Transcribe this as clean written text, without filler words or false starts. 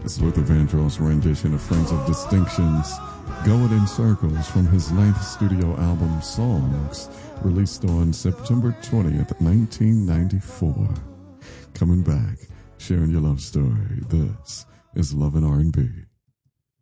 It's Luther Vandross' rendition of Friends of Distinctions, Going in Circles, from his ninth studio album, Songs, released on September 20th, 1994. Coming back, sharing your love story. This is Love and R&B.